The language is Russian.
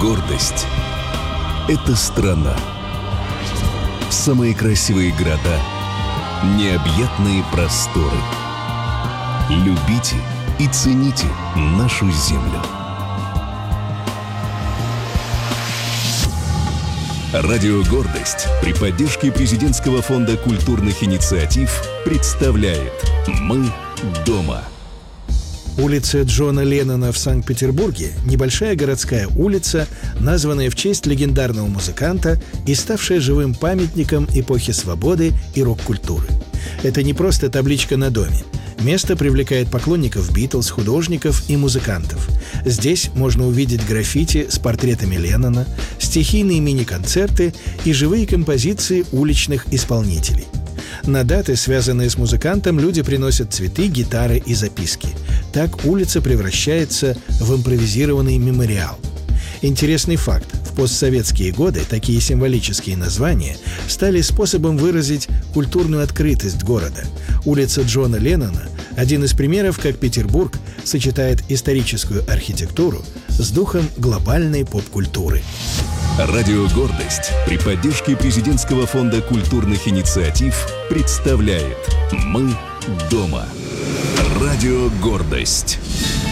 Гордость — это страна. Самые красивые города, необъятные просторы. Любите и цените нашу землю. Радио «Гордость» при поддержке Президентского фонда культурных инициатив представляет «Мы дома». Улица Джона Леннона в Санкт-Петербурге – небольшая городская улица, названная в честь легендарного музыканта и ставшая живым памятником эпохи свободы и рок-культуры. Это не просто табличка на доме. Место привлекает поклонников Битлз, художников и музыкантов. Здесь можно увидеть граффити с портретами Леннона, стихийные мини-концерты и живые композиции уличных исполнителей. На даты, связанные с музыкантом, люди приносят цветы, гитары и записки. Так улица превращается в импровизированный мемориал. Интересный факт. В постсоветские годы такие символические названия стали способом выразить культурную открытость города. Улица Джона Леннона – один из примеров, как Петербург сочетает историческую архитектуру с духом глобальной поп-культуры. Радио «Гордость» при поддержке Президентского фонда культурных инициатив представляет «Мы дома». Радио «Гордость».